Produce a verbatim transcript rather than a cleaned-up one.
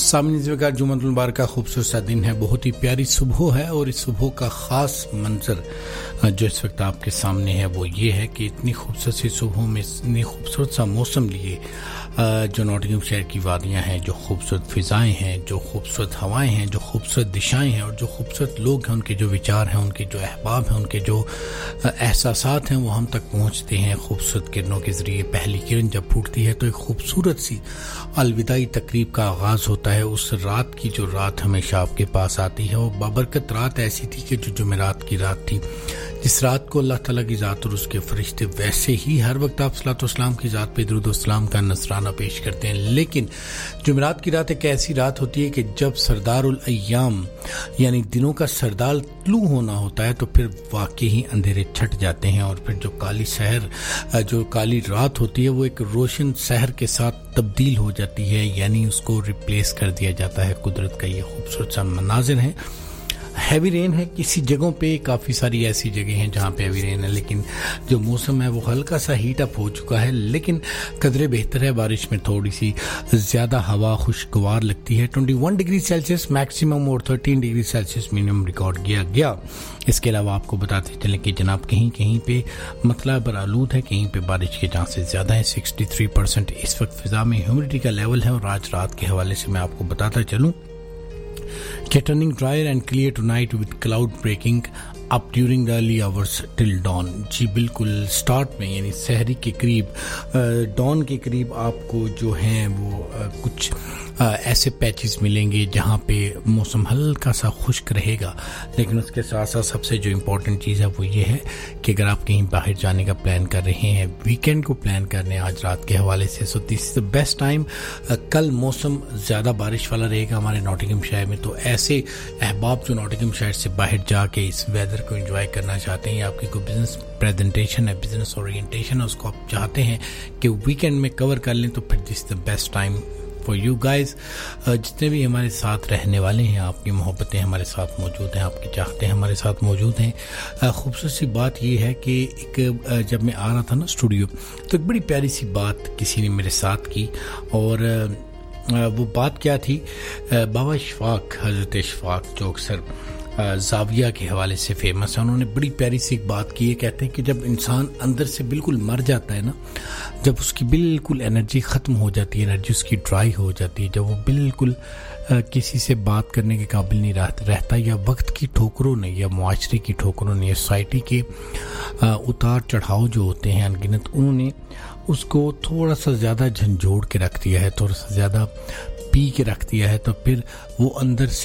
सामने का जुम्मतुल मुबारक का खूबसूरत सा दिन है, बहुत ही प्यारी सुबह है और इस सुबह का ख़ास मंजर जो इस वक्त आपके सामने है वो ये है कि इतनी खूबसूरत सी सुबह में इतनी खूबसूरत सा मौसम लिए जो नॉटिंघम शहर की वादियां हैं, जो खूबसूरत फ़िज़ाएं हैं, जो खूबसूरत हवाएं हैं, जो खूबसूरत दिशाएं हैं और जो खूबसूरत लोग हैं, उनके जो विचार हैं, उनके जो अहबाब हैं, उनके जो एहसासात हैं वो हम तक पहुँचते हैं खूबसूरत किरणों के ज़रिए। पहली किरण जब फूटती है तो एक खूबसूरत सी अलविदाई तकरीब का आगाज़ होता है। उस रात की जो रात हमेशा आपके पास आती है वो बाबरकत रात ऐसी थी कि जो जुमेरात की रात थी, जिस रात को अल्लाह ताला की ज़ात और उसके फरिश्ते वैसे ही हर वक्त आप सलातो सलाम की ज़ात पे दुरूद व सलाम का नजराना पेश करते हैं, लेकिन जुमेरात की रात एक ऐसी रात होती है कि जब सरदारुल अय्याम यानी दिनों का सरदार तुलू होना होता है तो फिर वाकई ही अंधेरे छट जाते हैं और फिर जो काली शहर जो काली रात होती है वो एक रोशन शहर के साथ तब्दील हो जाती है, यानी उसको रिप्लेस कर दिया जाता है। कुदरत का ये खूबसूरत सा मनाजिर है। हैवी रेन है किसी जगहों पे, काफ़ी सारी ऐसी जगह हैं जहाँ पे हैवी रेन है, लेकिन जो मौसम है वो हल्का सा हीट अप हो चुका है, लेकिन कदरे बेहतर है। बारिश में थोड़ी सी ज़्यादा हवा खुशगवार लगती है। इक्कीस डिग्री सेल्सियस मैक्सिमम और तेरह डिग्री सेल्सियस मिनिमम रिकॉर्ड किया गया। इसके अलावा आपको बताते चलें कि जनाब कहीं कहीं पे मतलब बरालूद है, कहीं पे बारिश के चांसेस ज़्यादा है। तिरसठ परसेंट इस वक्त फिजा में ह्यूमिडिटी का लेवल है और आज रात के हवाले से मैं आपको बताता चलूँ कि turning dryer and clear tonight with cloud breaking up during the early hours till don. जी बिल्कुल स्टार्ट में यानी सहरी के करीब, डॉन के करीब आपको जो हैं वो कुछ ऐसे पैचेस मिलेंगे जहाँ पे मौसम हल्का सा खुश्क रहेगा, लेकिन उसके साथ साथ सबसे जो इम्पोर्टेंट चीज़ है वो ये है कि अगर आप कहीं बाहर जाने का प्लान कर रहे हैं, वीकेंड को प्लान कर रहे हैं आज रात के हवाले से, so this is the best time. कल मौसम ज़्यादा बारिश वाला रहेगा हमारे नॉटिंघम शहर में, तो ऐसे अहबाब जो नॉटिंघम शहर से बाहर जाके इस वेदर को एंजॉय करना चाहते हैं या आपकी कोई बिजनेस प्रेजेंटेशन है, बिजनेस ओरिएंटेशन है, उसको आप चाहते हैं कि वीकेंड में कवर कर लें, तो फिर this the best time for you guys. जितने भी हमारे साथ रहने वाले हैं, आपकी मोहब्बतें हमारे साथ मौजूद हैं, आपके चाहते हैं हमारे साथ मौजूद हैं। खूबसूरत सी बात यह है कि एक जब मैं आ रहा था ना स्टूडियो तो एक बड़ी प्यारी सी बात किसी ने मेरे साथ की, और वो बात क्या थी, बाबा इशफाक, हज़रत इशफाक जो अक्सर ज़ाविया के हवाले से फेमस है, उन्होंने बड़ी प्यारी सी एक बात की है। कहते हैं कि जब इंसान अंदर से बिल्कुल मर जाता है ना, जब उसकी बिल्कुल एनर्जी ख़त्म हो जाती है, एनर्जी उसकी ड्राई हो जाती है, जब वो बिल्कुल किसी से बात करने के काबिल नहीं रहता, या वक्त की ठोकरों ने या मुआशरे की ठोकरों ने या सोसाइटी के उतार चढ़ाव जो होते हैं अनगिनत, उन्होंने उसको थोड़ा सा ज़्यादा झंझोड़ के रख दिया है, थोड़ा सा ज़्यादा पी के रख दिया है, तो फिर वो अंदर